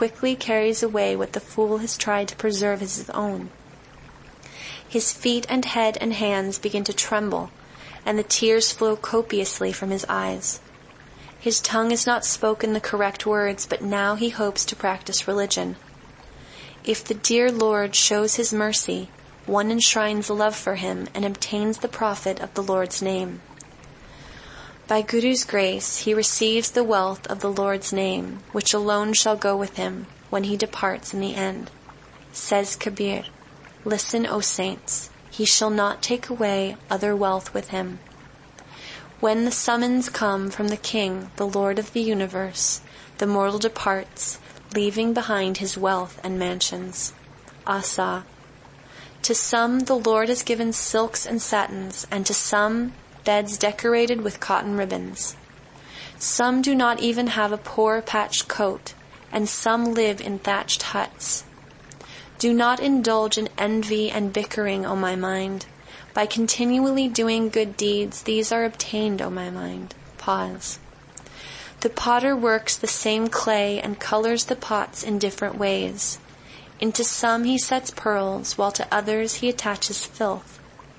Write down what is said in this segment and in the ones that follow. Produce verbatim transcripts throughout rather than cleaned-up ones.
quickly carries away what the fool has tried to preserve as his own. His feet and head and hands begin to tremble, and the tears flow copiously from his eyes. His tongue has not spoken the correct words, but now he hopes to practice religion. If the dear Lord shows his mercy, one enshrines love for him and obtains the profit of the Lord's name. By Guru's grace, he receives the wealth of the Lord's name, which alone shall go with him when he departs in the end. Says Kabir, "Listen, O saints, he shall not take away other wealth with him." When the summons come from the King, the Lord of the universe, the mortal departs, leaving behind his wealth and mansions. Asa. To some the Lord has given silks and satins, and to some beds decorated with cotton ribbons. Some do not even have a poor patched coat, and some live in thatched huts. Do not indulge in envy and bickering, O my mind. By continually doing good deeds, these are obtained, O my mind. Pause. The potter works the same clay and colors the pots in different ways. Into some he sets pearls, while to others he attaches filth.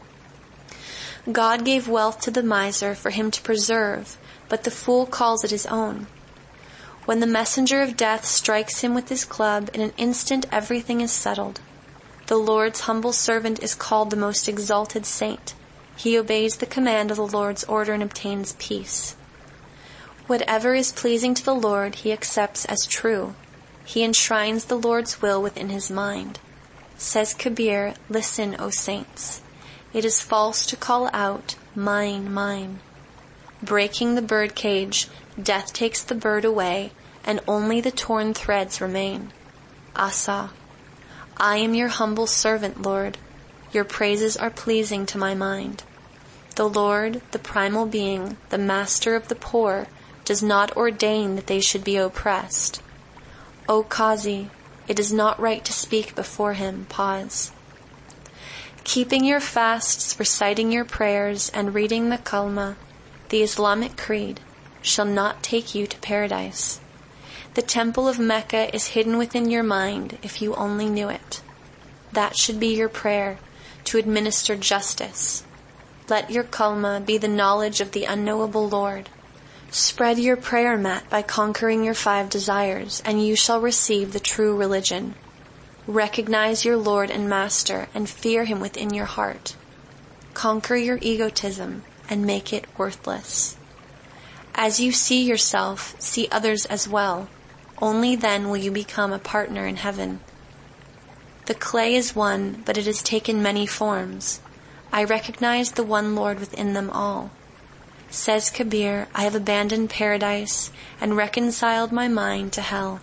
God gave wealth to the miser for him to preserve, but the fool calls it his own. When the messenger of death strikes him with his club, in an instant everything is settled. The Lord's humble servant is called the most exalted saint. He obeys the command of the Lord's order and obtains peace. Whatever is pleasing to the Lord he accepts as true. He enshrines the Lord's will within his mind. Says Kabir, "Listen, O saints. It is false to call out, 'Mine, mine.' Breaking the bird cage, death takes the bird away, and only the torn threads remain. Asa. I am your humble servant, Lord. Your praises are pleasing to my mind. The Lord, the primal being, the master of the poor, does not ordain that they should be oppressed. O Qazi, it is not right to speak before him." Pause. Keeping your fasts, reciting your prayers, and reading the Kalma, the Islamic creed, shall not take you to paradise. The temple of Mecca is hidden within your mind if you only knew it. That should be your prayer, to administer justice. Let your Kalma be the knowledge of the unknowable Lord. Spread your prayer mat by conquering your five desires, and you shall receive the true religion. Recognize your Lord and Master and fear him within your heart. Conquer your egotism and make it worthless. As you see yourself, see others as well. Only then will you become a partner in heaven. The clay is one, but it has taken many forms. I recognize the one Lord within them all. Says Kabir, I have abandoned paradise and reconciled my mind to hell.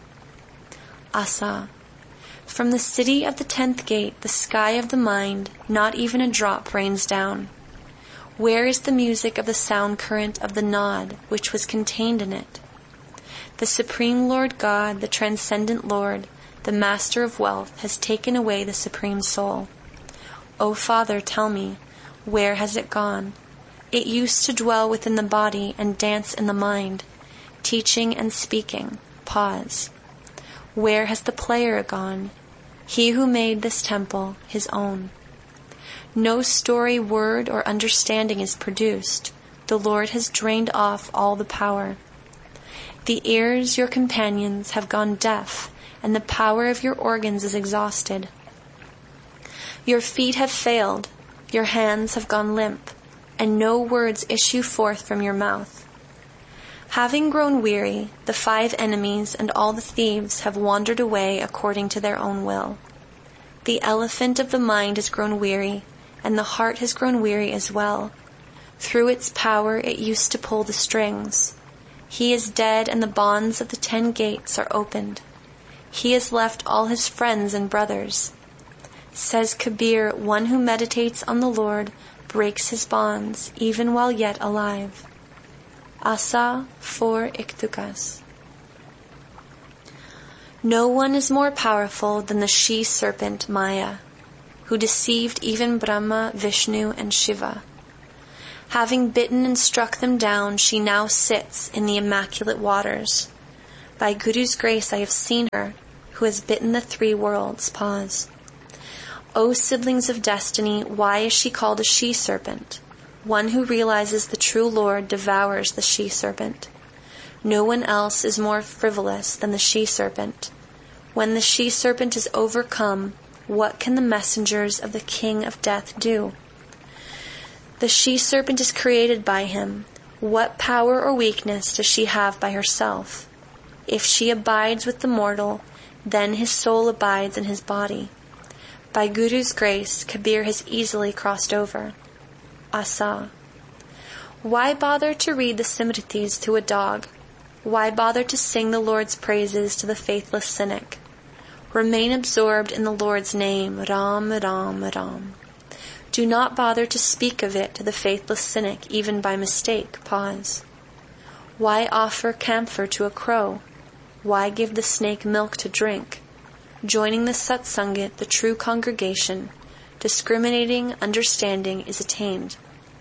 Asa. From the city of the tenth gate, the sky of the mind, not even a drop rains down. Where is the music of the sound current of the nod, which was contained in it? The Supreme Lord God, the Transcendent Lord, the Master of Wealth, has taken away the Supreme Soul. O Father, tell me, where has it gone? It used to dwell within the body and dance in the mind, teaching and speaking. Pause. Where has the player gone? He who made this temple his own. No story, word, or understanding is produced. The Lord has drained off all the power. The ears, your companions, have gone deaf, and the power of your organs is exhausted. Your feet have failed, your hands have gone limp, and no words issue forth from your mouth. Having grown weary, the five enemies and all the thieves have wandered away according to their own will. The elephant of the mind has grown weary, and the heart has grown weary as well. Through its power it used to pull the strings. He is dead, and the bonds of the ten gates are opened. He has left all his friends and brothers. Says Kabir, one who meditates on the Lord breaks his bonds even while yet alive. Asa for Iktukas. No one is more powerful than the she-serpent Maya, who deceived even Brahma, Vishnu, and Shiva. Having bitten and struck them down, she now sits in the immaculate waters. By Guru's grace I have seen her, who has bitten the three worlds. Pause. O siblings of destiny, why is she called a she-serpent? One who realizes the true Lord devours the she-serpent. No one else is more frivolous than the she-serpent. When the she-serpent is overcome, what can the messengers of the King of Death do? The she-serpent is created by him. What power or weakness does she have by herself? If she abides with the mortal, then his soul abides in his body. By Guru's grace, Kabir has easily crossed over. Asa. Why bother to read the Simritis to a dog? Why bother to sing the Lord's praises to the faithless cynic? Remain absorbed in the Lord's name, Ram, Ram, Ram. Do not bother to speak of it to the faithless cynic, even by mistake. Pause. Why offer camphor to a crow? Why give the snake milk to drink? Joining the satsangit, the true congregation, discriminating understanding is attained.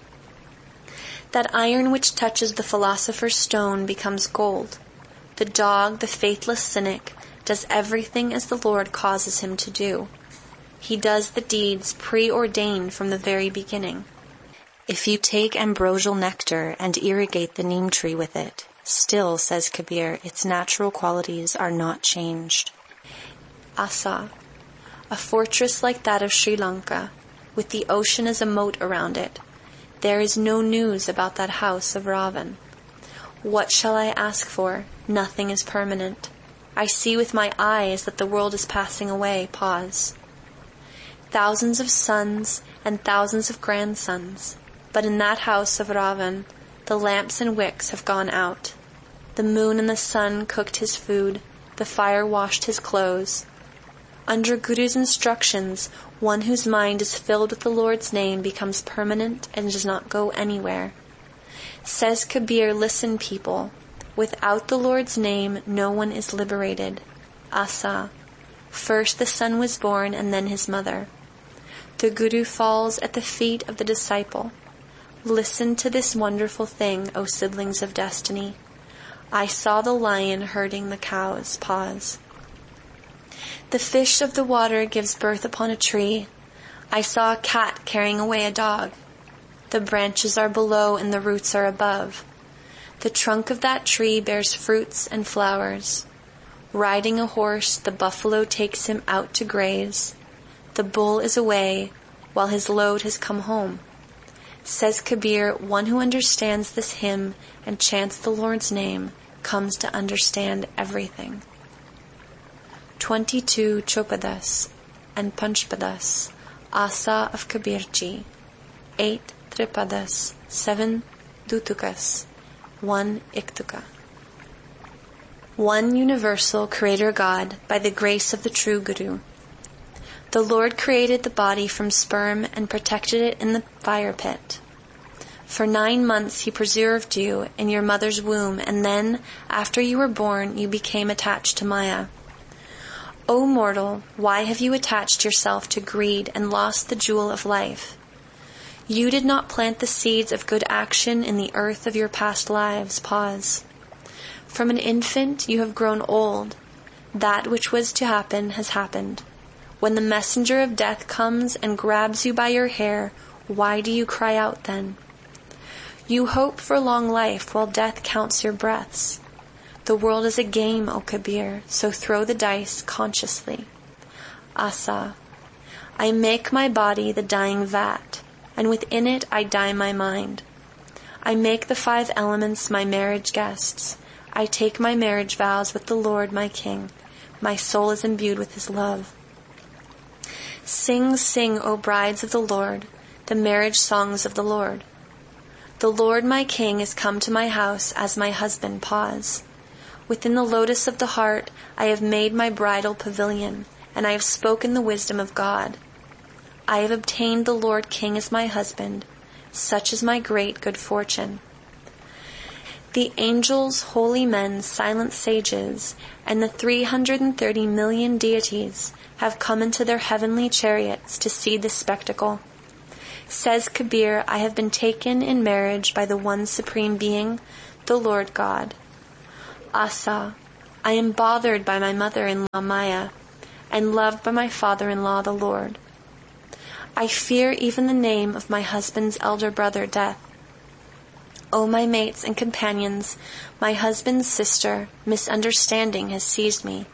That iron which touches the philosopher's stone becomes gold. The dog, the faithless cynic, does everything as the Lord causes him to do. He does the deeds preordained from the very beginning. If you take ambrosial nectar and irrigate the neem tree with it, still, says Kabir, its natural qualities are not changed. Asa. A fortress like that of Sri Lanka, with the ocean as a moat around it. There is no news about that house of Ravan. What shall I ask for? Nothing is permanent. I see with my eyes that the world is passing away. Pause. Thousands of sons and thousands of grandsons, but in that house of Ravan, the lamps and wicks have gone out. The moon and the sun cooked his food, the fire washed his clothes. Under Guru's instructions, one whose mind is filled with the Lord's name becomes permanent and does not go anywhere. Says Kabir, listen people, without the Lord's name no one is liberated. Asa. First the son was born and then his mother. The Guru falls at the feet of the disciple. Listen to this wonderful thing, O siblings of destiny. I saw the lion herding the cows. Pause. The fish of the water gives birth upon a tree. I saw a cat carrying away a dog. The branches are below and the roots are above. The trunk of that tree bears fruits and flowers. Riding a horse, the buffalo takes him out to graze. The bull is away, while his load has come home. Says Kabir, one who understands this hymn and chants the Lord's name comes to understand everything. Twenty-two Chopadas and Panchpadas, Asa of Kabirji. Eight Tripadas, seven Dutukas, one Iktuka. One universal Creator God by the grace of the true Guru. The Lord created the body from sperm and protected it in the fire pit. For nine months he preserved you in your mother's womb, and then, after you were born, you became attached to Maya. O mortal, why have you attached yourself to greed and lost the jewel of life? You did not plant the seeds of good action in the earth of your past lives. Pause. From an infant you have grown old. That which was to happen has happened. When the messenger of death comes and grabs you by your hair, why do you cry out then? You hope for long life while death counts your breaths. The world is a game, O Kabir, so throw the dice consciously. Asa. I make my body the dying vat, and within it I dye my mind. I make the five elements my marriage guests. I take my marriage vows with the Lord my King. My soul is imbued with his love. Sing, sing, O brides of the Lord, the marriage songs of the Lord. The Lord my King is come to my house as my husband. Pause. Within the lotus of the heart I have made my bridal pavilion, and I have spoken the wisdom of God. I have obtained the Lord King as my husband. Such is my great good fortune. The angels, holy men, silent sages, and the three hundred and thirty million deities have come into their heavenly chariots to see this spectacle. Says Kabir, I have been taken in marriage by the one supreme being, the Lord God. Asa. I am bothered by my mother-in-law Maya, and loved by my father-in-law the Lord. I fear even the name of my husband's elder brother, Death. O my mates and companions, my husband's sister, misunderstanding has seized me.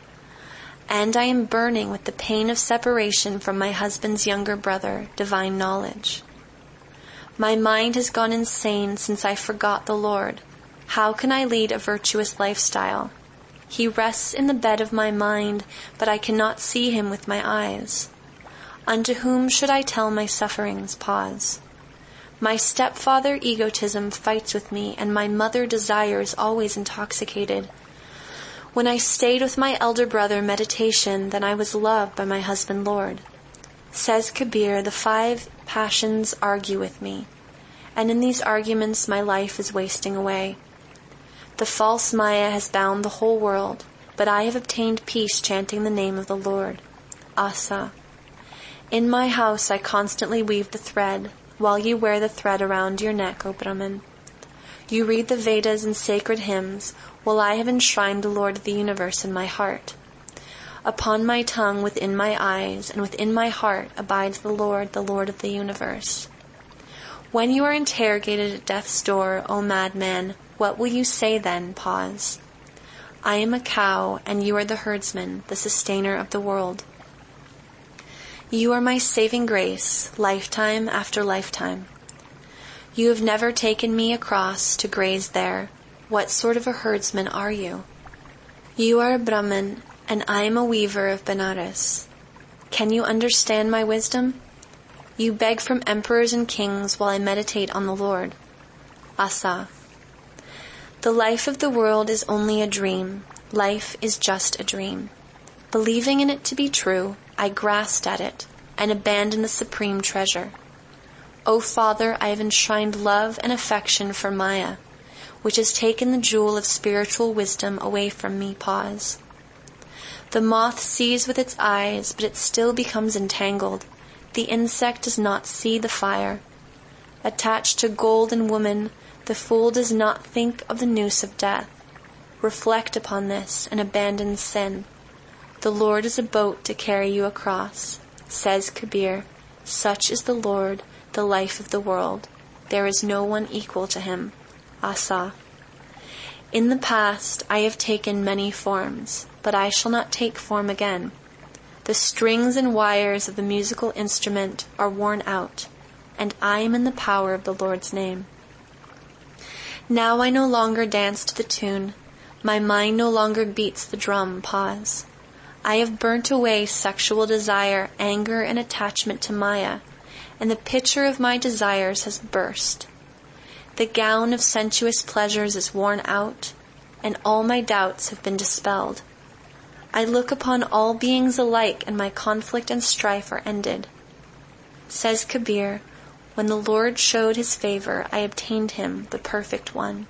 And I am burning with the pain of separation from my husband's younger brother, divine knowledge. My mind has gone insane since I forgot the Lord. How can I lead a virtuous lifestyle? He rests in the bed of my mind, but I cannot see him with my eyes. Unto whom should I tell my sufferings? Pause. My stepfather egotism fights with me, and my mother desire is always intoxicated. When I stayed with my elder brother meditation, then I was loved by my husband Lord. Says Kabir, the five passions argue with me, and in these arguments my life is wasting away. The false Maya has bound the whole world, but I have obtained peace chanting the name of the Lord. Asa. In my house I constantly weave the thread, while you wear the thread around your neck, O Brahman. You read the Vedas and sacred hymns, while I have enshrined the Lord of the universe in my heart. Upon my tongue, within my eyes, and within my heart abides the Lord, the Lord of the universe. When you are interrogated at death's door, O madman, what will you say then? Pause. I am a cow, and you are the herdsman, the sustainer of the world. You are my saving grace, lifetime after lifetime. You have never taken me across to graze there. What sort of a herdsman are you? You are a Brahmin, and I am a weaver of Benares. Can you understand my wisdom? You beg from emperors and kings while I meditate on the Lord. Asa. The life of the world is only a dream. Life is just a dream. Believing in it to be true, I grasped at it and abandoned the supreme treasure. O Father, I have enshrined love and affection for Maya, which has taken the jewel of spiritual wisdom away from me. Pause. The moth sees with its eyes, but it still becomes entangled. The insect does not see the fire. Attached to gold and woman, the fool does not think of the noose of death. Reflect upon this and abandon sin. The Lord is a boat to carry you across. Says Kabir, such is the Lord, the life of the world. There is no one equal to him. Asa. In the past I have taken many forms, but I shall not take form again. The strings and wires of the musical instrument are worn out, and I am in the power of the Lord's name. Now I no longer dance to the tune. My mind no longer beats the drum. Pause. I have burnt away sexual desire, anger, and attachment to Maya, and the pitcher of my desires has burst. The gown of sensuous pleasures is worn out, and all my doubts have been dispelled. I look upon all beings alike, and my conflict and strife are ended. Says Kabir, when the Lord showed his favor, I obtained him, the perfect one.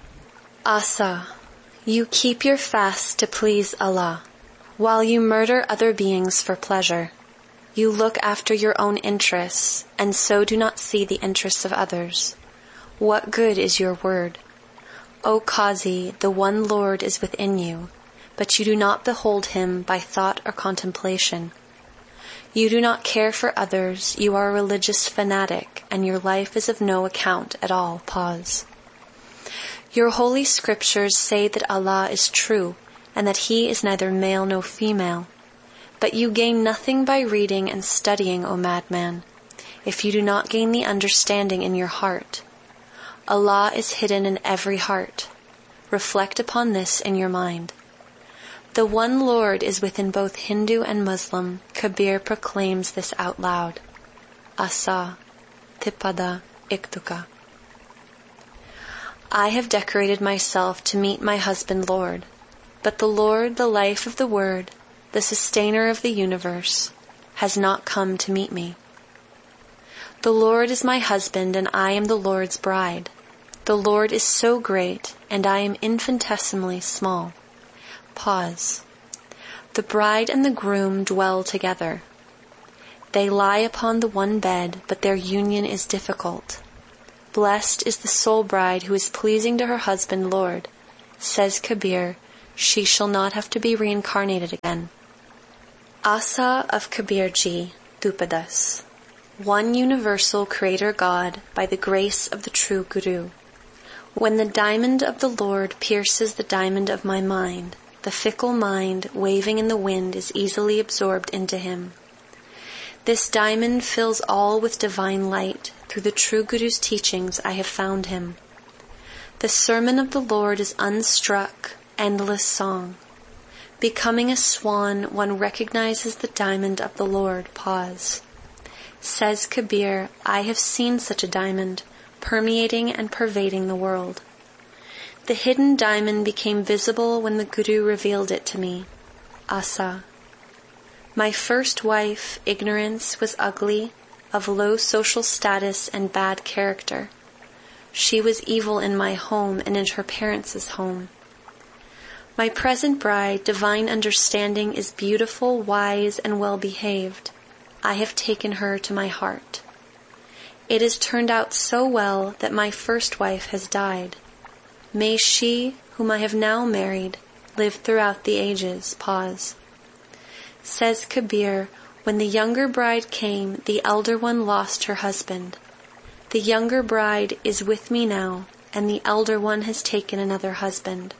Asa. You keep your fast to please Allah, while you murder other beings for pleasure. You look after your own interests, and so do not see the interests of others. What good is your word? O Qazi, the one Lord is within you, but you do not behold him by thought or contemplation. You do not care for others, you are a religious fanatic, and your life is of no account at all. Pause. Your holy scriptures say that Allah is true, and that he is neither male nor female. But you gain nothing by reading and studying, O madman, if you do not gain the understanding in your heart. Allah is hidden in every heart. Reflect upon this in your mind. The one Lord is within both Hindu and Muslim. Kabir proclaims this out loud. Asa, Tipada, Iktuka. I have decorated myself to meet my husband Lord, but the Lord, the life of the Word, the sustainer of the universe, has not come to meet me. The Lord is my husband, and I am the Lord's bride. The Lord is so great, and I am infinitesimally small. Pause. The bride and the groom dwell together. They lie upon the one bed, but their union is difficult. Blessed is the soul bride who is pleasing to her husband Lord. Says Kabir, She shall not have to be reincarnated again. Asa of Kabirji, Dhupadas. One universal Creator God by the grace of the true Guru. When the diamond of the Lord pierces the diamond of my mind, the fickle mind waving in the wind is easily absorbed into him. This diamond fills all with divine light. Through the true Guru's teachings I have found him. The sermon of the Lord is unstruck, endless song. Becoming a swan, one recognizes the diamond of the Lord. Pause. Says Kabir, I have seen such a diamond, permeating and pervading the world. The hidden diamond became visible when the Guru revealed it to me. Asa. My first wife, Ignorance, was ugly, of low social status and bad character. She was evil in my home and in her parents' home. My present bride, Divine Understanding, is beautiful, wise, and well-behaved. I have taken her to my heart. It has turned out so well that my first wife has died. May she, whom I have now married, live throughout the ages. Pause. Says Kabir, when the younger bride came, the elder one lost her husband. The younger bride is with me now, and the elder one has taken another husband.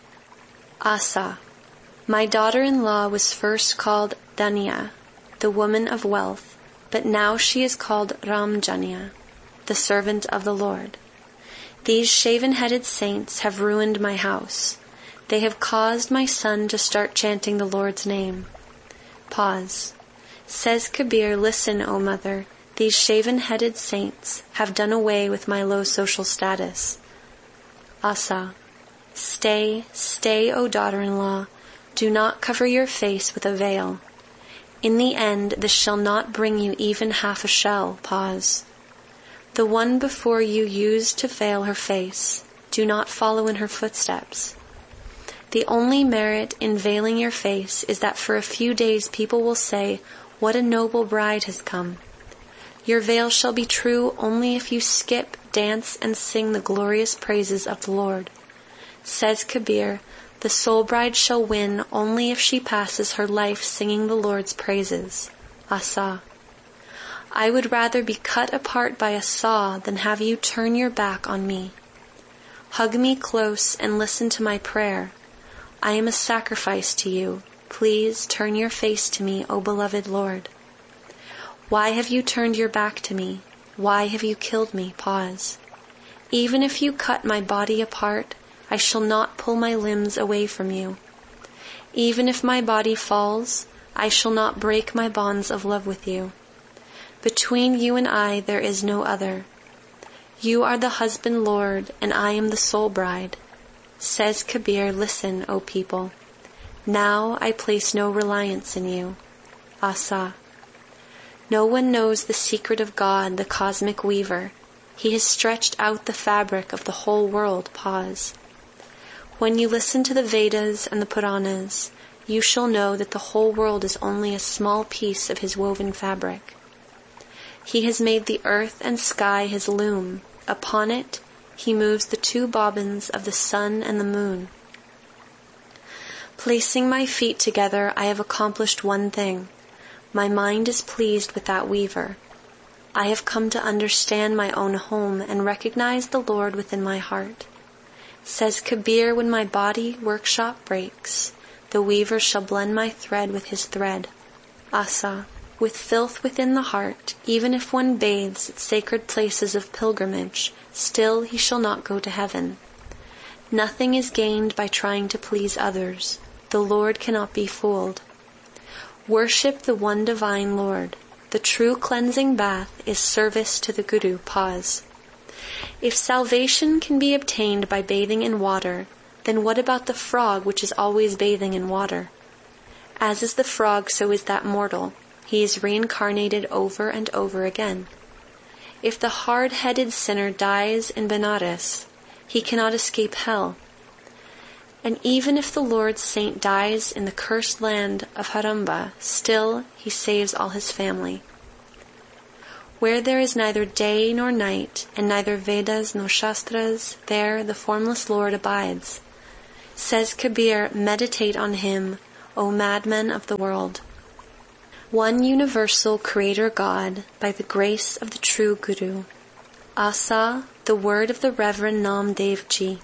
Asa. My daughter-in-law was first called Danya, the woman of wealth, but now she is called Ramjanya, the servant of the Lord. These shaven-headed saints have ruined my house. They have caused my son to start chanting the Lord's name. Pause. Says Kabir, listen, O mother, these shaven-headed saints have done away with my low social status. Asa. Stay, stay, O daughter-in-law. Do not cover your face with a veil. In the end, this shall not bring you even half a shell. Pause. The one before you used to veil her face. Do not follow in her footsteps. The only merit in veiling your face is that for a few days people will say, what a noble bride has come. Your veil shall be true only if you skip, dance, and sing the glorious praises of the Lord. Says Kabir, the soul bride shall win only if she passes her life singing the Lord's praises. Asa. I would rather be cut apart by a saw than have you turn your back on me. Hug me close and listen to my prayer. I am a sacrifice to you. Please turn your face to me, O beloved Lord. Why have you turned your back to me? Why have you killed me? Pause. Even if you cut my body apart, I shall not pull my limbs away from you. Even if my body falls, I shall not break my bonds of love with you. Between you and I there is no other. You are the husband Lord, and I am the soul bride. Says Kabir, listen, O people. Now I place no reliance in you. Asa. No one knows the secret of God, the cosmic weaver. He has stretched out the fabric of the whole world. Pause. When you listen to the Vedas and the Puranas, you shall know that the whole world is only a small piece of his woven fabric. He has made the earth and sky his loom. Upon it, he moves the two bobbins of the sun and the moon. Placing my feet together, I have accomplished one thing. My mind is pleased with that weaver. I have come to understand my own home and recognize the Lord within my heart. Says Kabir, when my body workshop breaks, the weaver shall blend my thread with his thread. Asa. With filth within the heart, even if one bathes at sacred places of pilgrimage, still he shall not go to heaven. Nothing is gained by trying to please others. The Lord cannot be fooled. Worship the one divine Lord. The true cleansing bath is service to the Guru. Pause. If salvation can be obtained by bathing in water, then what about the frog which is always bathing in water? As is the frog, so is that mortal. He is reincarnated over and over again. If the hard-headed sinner dies in Benares, he cannot escape hell. And even if the Lord's saint dies in the cursed land of Haramba, still he saves all his family. Where there is neither day nor night, and neither Vedas nor Shastras, there the formless Lord abides. Says Kabir, meditate on him, O madmen of the world. One universal Creator God, by the grace of the true Guru. Asa, the word of the Reverend Namdev Ji.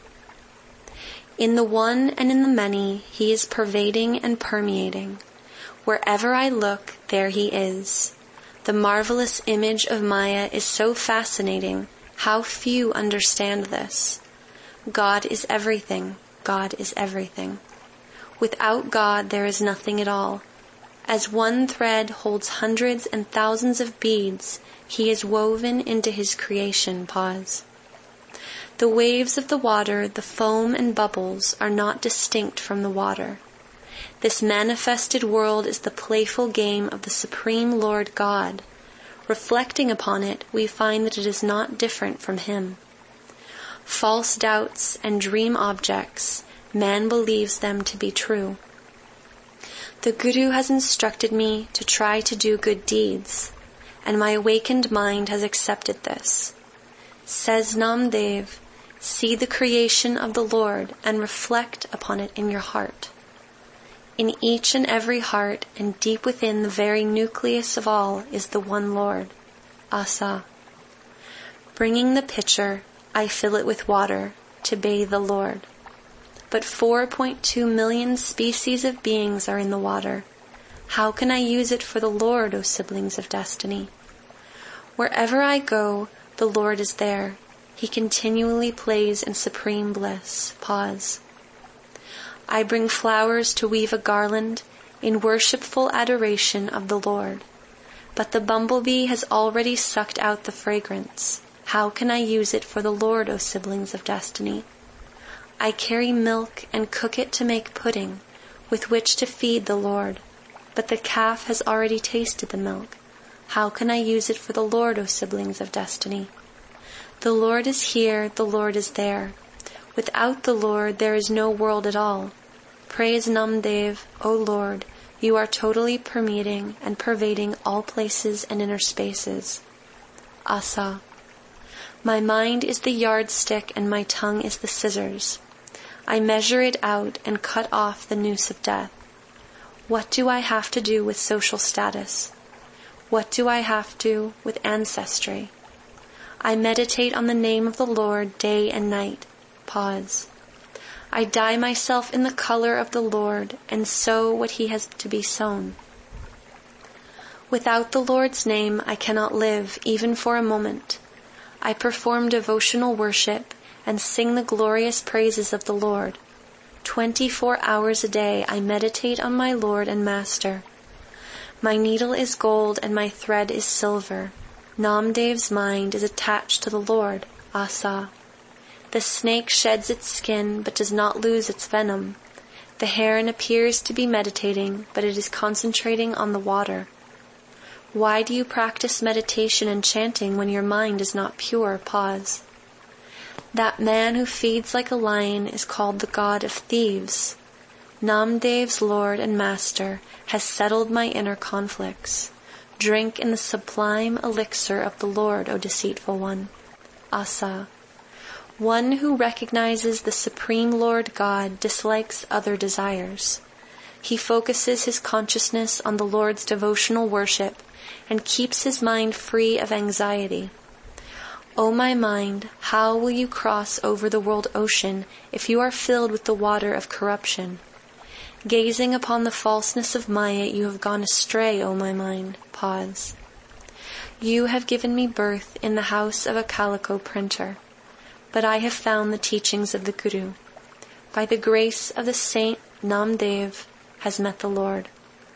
In the one and in the many, he is pervading and permeating. Wherever I look, there he is. The marvelous image of Maya is so fascinating. How few understand this. God is everything. God is everything. Without God, there is nothing at all. As one thread holds hundreds and thousands of beads, he is woven into his creation. Pause. The waves of the water, the foam and bubbles, are not distinct from the water. This manifested world is the playful game of the Supreme Lord God. Reflecting upon it, we find that it is not different from him. False doubts and dream objects, man believes them to be true. The Guru has instructed me to try to do good deeds, and my awakened mind has accepted this. Says Namdev, see the creation of the Lord and reflect upon it in your heart. In each and every heart, and deep within the very nucleus of all, is the one Lord, Asa. Bringing the pitcher, I fill it with water to bathe the Lord. But four point two million species of beings are in the water. How can I use it for the Lord, O siblings of destiny? Wherever I go, the Lord is there. He continually plays in supreme bliss. Pause. I bring flowers to weave a garland in worshipful adoration of the Lord. But the bumblebee has already sucked out the fragrance. How can I use it for the Lord, O siblings of destiny? I carry milk and cook it to make pudding, with which to feed the Lord. But the calf has already tasted the milk. How can I use it for the Lord, O siblings of destiny? The Lord is here, the Lord is there. Without the Lord, there is no world at all. Praise Namdev, O Lord, you are totally permeating and pervading all places and inner spaces. Asa. My mind is the yardstick and my tongue is the scissors. I measure it out and cut off the noose of death. What do I have to do with social status? What do I have to with ancestry? I meditate on the name of the Lord day and night. Pause. I dye myself in the color of the Lord and sow what he has to be sown. Without the Lord's name, I cannot live even for a moment. I perform devotional worship and sing the glorious praises of the Lord. Twenty-four hours a day I meditate on my Lord and Master. My needle is gold and my thread is silver. Namdev's mind is attached to the Lord, Asa. The snake sheds its skin but does not lose its venom. The heron appears to be meditating, but it is concentrating on the water. Why do you practice meditation and chanting when your mind is not pure? Pause. That man who feeds like a lion is called the god of thieves. Namdev's Lord and Master has settled my inner conflicts. Drink in the sublime elixir of the Lord, O deceitful one. Asa. One who recognizes the Supreme Lord God dislikes other desires. He focuses his consciousness on the Lord's devotional worship and keeps his mind free of anxiety. O my mind, how will you cross over the world ocean if you are filled with the water of corruption? Gazing upon the falseness of Maya, you have gone astray, O my mind. Pause. You have given me birth in the house of a calico printer, but I have found the teachings of the Guru. By the grace of the saint, Namdev has met the Lord.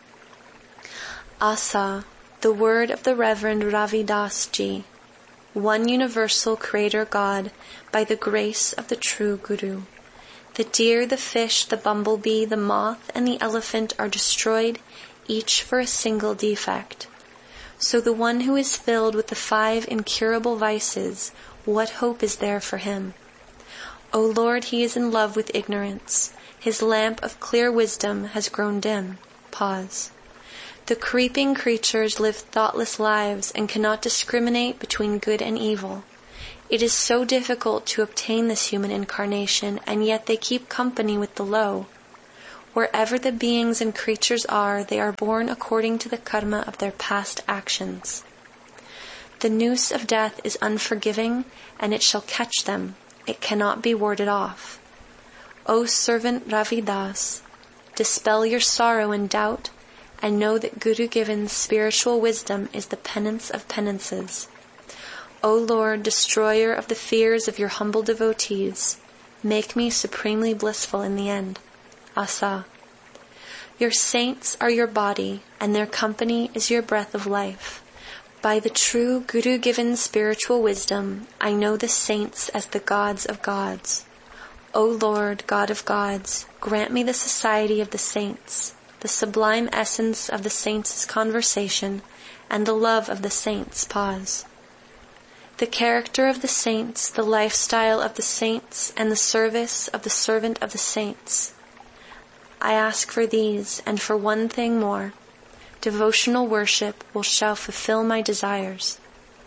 Asa, the word of the Reverend Ravidas Ji, one universal Creator God, by the grace of the true Guru. The deer, the fish, the bumblebee, the moth, and the elephant are destroyed, each for a single defect. So the one who is filled with the five incurable vices, what hope is there for him? O Lord, he is in love with ignorance. His lamp of clear wisdom has grown dim. Pause. The creeping creatures live thoughtless lives and cannot discriminate between good and evil. It is so difficult to obtain this human incarnation, and yet they keep company with the low. Wherever the beings and creatures are, they are born according to the karma of their past actions. The noose of death is unforgiving, and it shall catch them. It cannot be warded off. O servant Ravidas, dispel your sorrow and doubt, and know that Guru-given spiritual wisdom is the penance of penances. O Lord, destroyer of the fears of your humble devotees, make me supremely blissful in the end. Asa. Your saints are your body, and their company is your breath of life. By the true Guru-given spiritual wisdom, I know the saints as the gods of gods. O Lord, God of gods, grant me the society of the saints, the sublime essence of the saints' conversation, and the love of the saints' pause. The character of the saints, the lifestyle of the saints, and the service of the servant of the saints. I ask for these, and for one thing more. Devotional worship will shall fulfill my desires.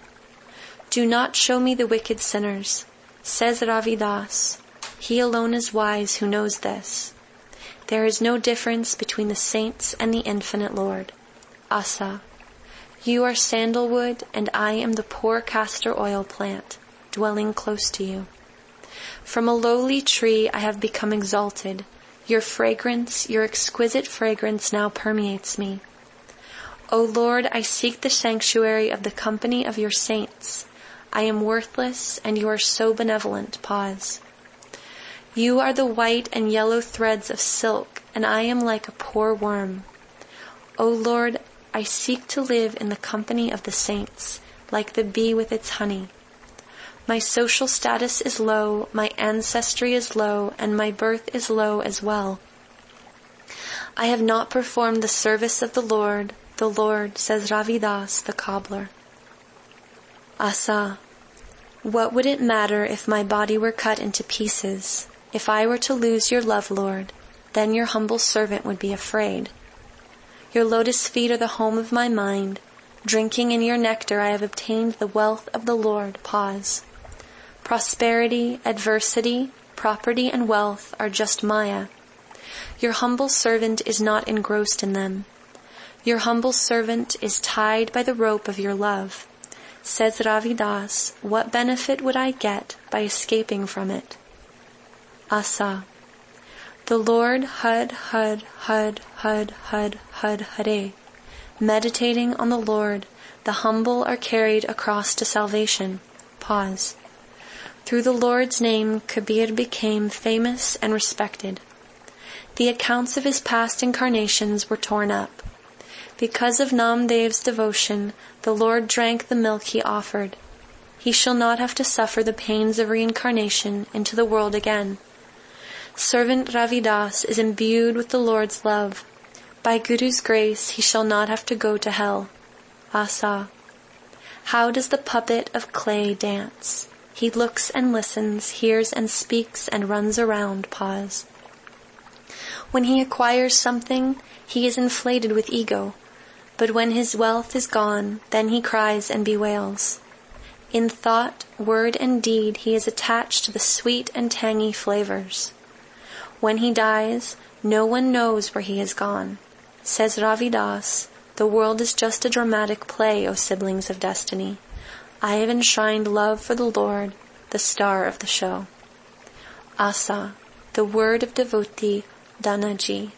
Do not show me the wicked sinners, says Ravidas. He alone is wise who knows this. There is no difference between the saints and the infinite Lord. Asa. You are sandalwood, and I am the poor castor oil plant, dwelling close to you. From a lowly tree I have become exalted. Your fragrance, your exquisite fragrance now permeates me. O Lord, I seek the sanctuary of the company of your saints. I am worthless, and you are so benevolent. Pause. You are the white and yellow threads of silk, and I am like a poor worm. O Lord, I seek to live in the company of the saints, like the bee with its honey. My social status is low, my ancestry is low, and my birth is low as well. I have not performed the service of the Lord, the Lord, says Ravidas, the cobbler. Asa. What would it matter if my body were cut into pieces? If I were to lose your love, Lord, then your humble servant would be afraid. Your lotus feet are the home of my mind. Drinking in your nectar I have obtained the wealth of the Lord. Pause. Prosperity, adversity, property, and wealth are just Maya. Your humble servant is not engrossed in them. Your humble servant is tied by the rope of your love. Says Ravidas, what benefit would I get by escaping from it? Asa. The Lord Hud, Hud, Hud, Hud, Hud, Hud, Hare. Meditating on the Lord, the humble are carried across to salvation. Pause. Through the Lord's name, Kabir became famous and respected. The accounts of his past incarnations were torn up. Because of Namdev's devotion, the Lord drank the milk he offered. He shall not have to suffer the pains of reincarnation into the world again. Servant Ravidas is imbued with the Lord's love. By Guru's grace, he shall not have to go to hell. Asa. How does the puppet of clay dance? He looks and listens, hears and speaks, and runs around. Pause. When he acquires something, he is inflated with ego. But when his wealth is gone, then he cries and bewails. In thought, word, and deed, he is attached to the sweet and tangy flavors. When he dies, no one knows where he has gone. Says Ravidas, the world is just a dramatic play, O siblings of destiny. I have enshrined love for the Lord, the star of the show. Asa, the word of devotee, Danaji.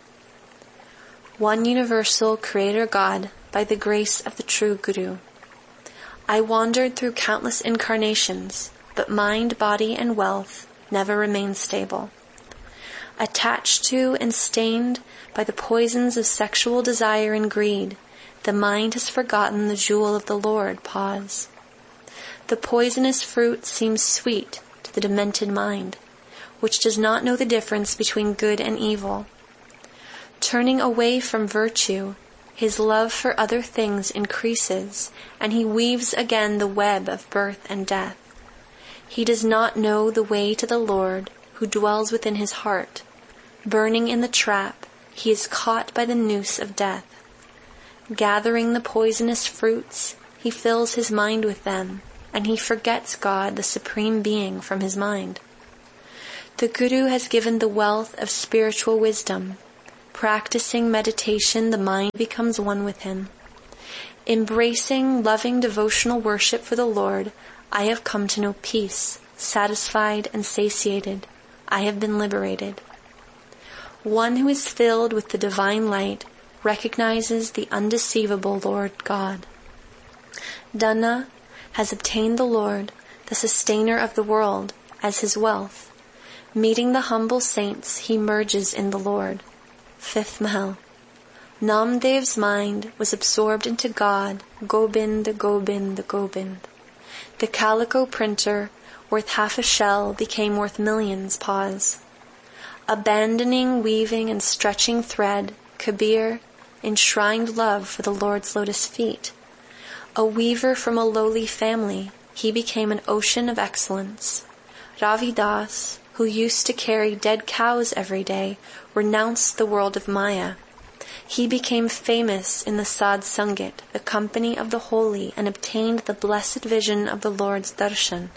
One universal Creator God, by the grace of the true Guru. I wandered through countless incarnations, but mind, body, and wealth never remained stable. Attached to and stained by the poisons of sexual desire and greed, the mind has forgotten the jewel of the Lord. Pause. The poisonous fruit seems sweet to the demented mind, which does not know the difference between good and evil. Turning away from virtue, his love for other things increases, and he weaves again the web of birth and death. He does not know the way to the Lord, who dwells within his heart. Burning in the trap, he is caught by the noose of death. Gathering the poisonous fruits, he fills his mind with them. and he forgets God, the Supreme Being, from his mind. The Guru has given the wealth of spiritual wisdom. Practicing meditation, the mind becomes one with him. Embracing loving devotional worship for the Lord, I have come to know peace, satisfied and satiated. I have been liberated. One who is filled with the divine light recognizes the undeceivable Lord God. Dana has obtained the Lord, the sustainer of the world, as his wealth. Meeting the humble saints, he merges in the Lord. Fifth Mahal. Namdev's mind was absorbed into God, Gobind, Gobind, Gobind. The calico printer, worth half a shell, became worth millions. Pause. Abandoning weaving and stretching thread, Kabir enshrined love for the Lord's lotus feet. A weaver from a lowly family, he became an ocean of excellence. Ravidas, who used to carry dead cows every day, renounced the world of Maya. He became famous in the Sad Sangat, the company of the holy, and obtained the blessed vision of the Lord's darshan.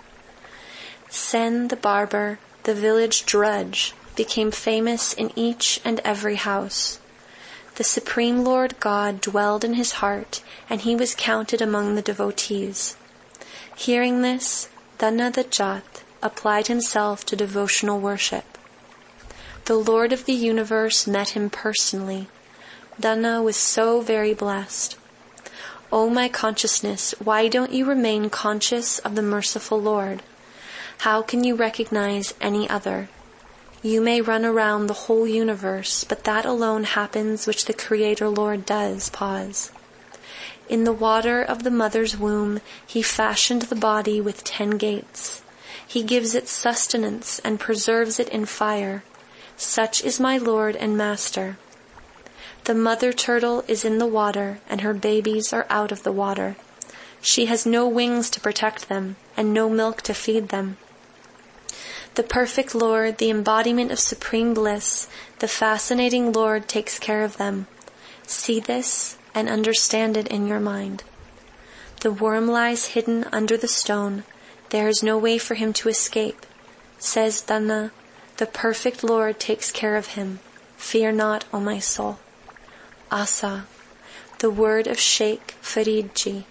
Sen the barber, the village drudge, became famous in each and every house. The Supreme Lord God dwelled in his heart, and he was counted among the devotees. Hearing this, Dana the Jat applied himself to devotional worship. The Lord of the universe met him personally. Dana was so very blessed. O my consciousness, why don't you remain conscious of the merciful Lord? How can you recognize any other? You may run around the whole universe, but that alone happens which the Creator Lord does. Pause. In the water of the mother's womb, he fashioned the body with ten gates. He gives it sustenance and preserves it in fire. Such is my Lord and Master. The mother turtle is in the water, and her babies are out of the water. She has no wings to protect them, and no milk to feed them. The perfect Lord, the embodiment of supreme bliss, the fascinating Lord takes care of them. See this and understand it in your mind. The worm lies hidden under the stone. There is no way for him to escape. Says Dana, the perfect Lord takes care of him. Fear not, O my soul. Asa, the word of Sheikh Faridji.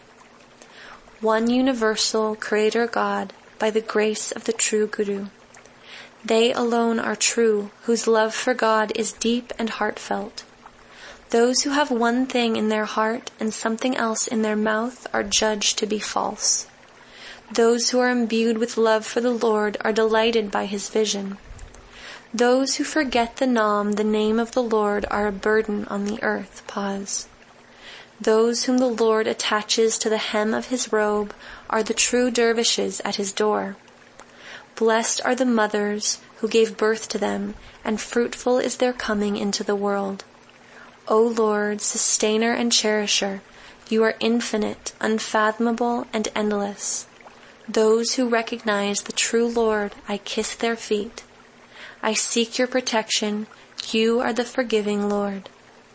One universal Creator God, by the grace of the true Guru. They alone are true, whose love for God is deep and heartfelt. Those who have one thing in their heart and something else in their mouth are judged to be false. Those who are imbued with love for the Lord are delighted by his vision. Those who forget the Nam, the name of the Lord, are a burden on the earth. Pause. Those whom the Lord attaches to the hem of his robe are the true dervishes at his door. Blessed are the mothers who gave birth to them, and fruitful is their coming into the world. O Lord, sustainer and cherisher, you are infinite, unfathomable, and endless. Those who recognize the true Lord, I kiss their feet. I seek your protection. You are the forgiving Lord.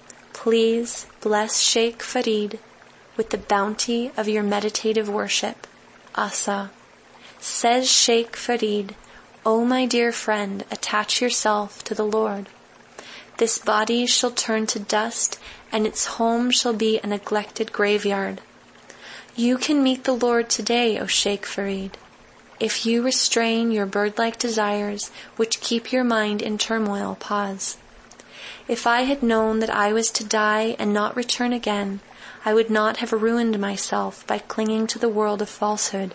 Please bless Sheikh Farid with the bounty of your meditative worship. Asa. Says Sheikh Farid, O my dear friend, attach yourself to the Lord. This body shall turn to dust, and its home shall be a neglected graveyard. You can meet the Lord today, O Sheikh Farid, if you restrain your bird-like desires which keep your mind in turmoil. Pause. If I had known that I was to die and not return again, I would not have ruined myself by clinging to the world of falsehood.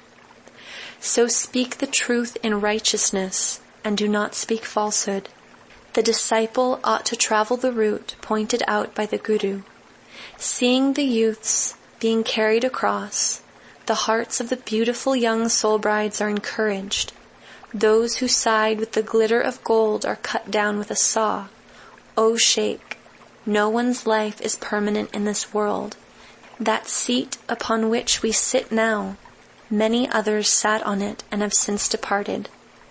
So speak the truth in righteousness, and do not speak falsehood. The disciple ought to travel the route pointed out by the Guru. Seeing the youths being carried across, the hearts of the beautiful young soul brides are encouraged. Those who side with the glitter of gold are cut down with a saw. O Sheikh, no one's life is permanent in this world. That seat upon which we sit now, many others sat on it and have since departed.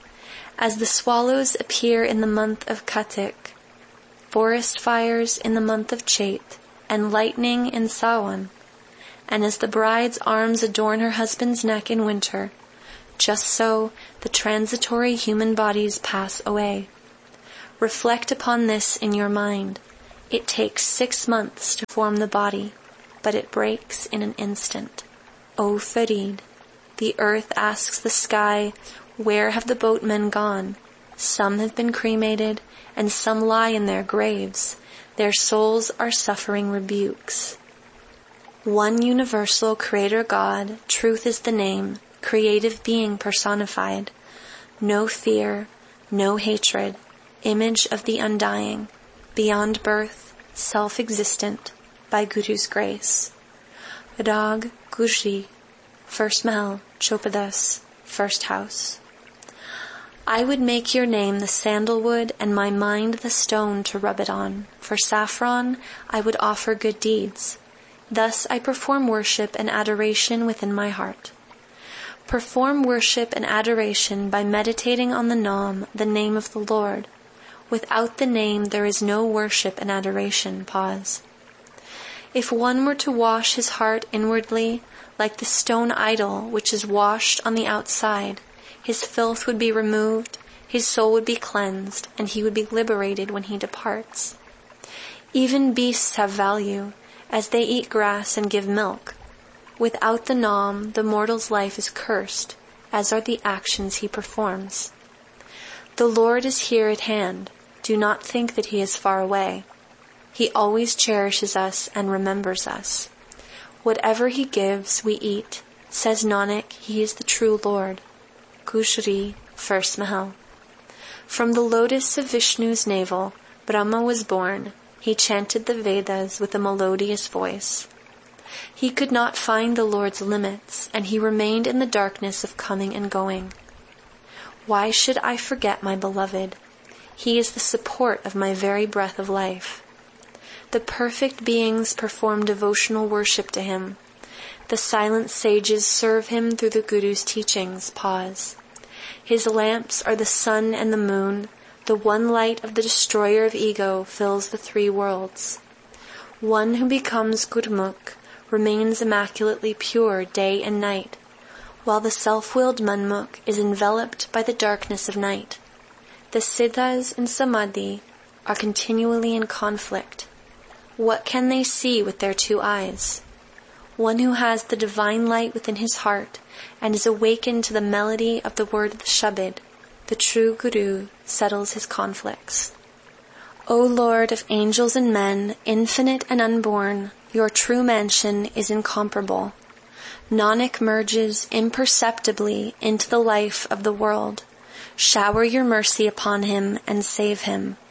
As the swallows appear in the month of Kartik, forest fires in the month of Chait, and lightning in Sawan, And as the bride's arms adorn her husband's neck in winter, just so the transitory human bodies pass away. Reflect upon this in your mind. It takes six months to form the body, but it breaks in an instant. O Farid, the earth asks the sky, where have the boatmen gone? Some have been cremated, and some lie in their graves. Their souls are suffering rebukes. One universal Creator God, truth is the name, creative being personified. No fear, no hatred, image of the undying, beyond birth, self-existent, by Guru's grace. Rag Gujri, first Mahal, Chopadas, first house. I would make your name the sandalwood and my mind the stone to rub it on. For saffron I would offer good deeds. Thus I perform worship and adoration within my heart. Perform worship and adoration by meditating on the Naam, the name of the Lord. Without the name there is no worship and adoration. Pause. If one were to wash his heart inwardly, like the stone idol which is washed on the outside, his filth would be removed, his soul would be cleansed, and he would be liberated when he departs. Even beasts have value, as they eat grass and give milk. Without the Naam, the mortal's life is cursed, as are the actions he performs. The Lord is here at hand. Do not think that he is far away. He always cherishes us and remembers us. Whatever he gives, we eat. Says Nanak, he is the true Lord. Gujri, first Mahal. From the lotus of Vishnu's navel, Brahma was born. He chanted the Vedas with a melodious voice. He could not find the Lord's limits, and he remained in the darkness of coming and going. Why should I forget my beloved? He is the support of my very breath of life. The perfect beings perform devotional worship to him. The silent sages serve him through the Guru's teachings. Pause. His lamps are the sun and the moon. The one light of the destroyer of ego fills the three worlds. One who becomes Gurmukh remains immaculately pure day and night, while the self-willed Manmukh is enveloped by the darkness of night. The Siddhas in Samadhi are continually in conflict. What can they see with their two eyes? One who has the divine light within his heart and is awakened to the melody of the word of the Shabad, the true Guru, settles his conflicts. O Lord of angels and men, infinite and unborn, your true mansion is incomparable. Nanak merges imperceptibly into the life of the world. Shower your mercy upon him and save him.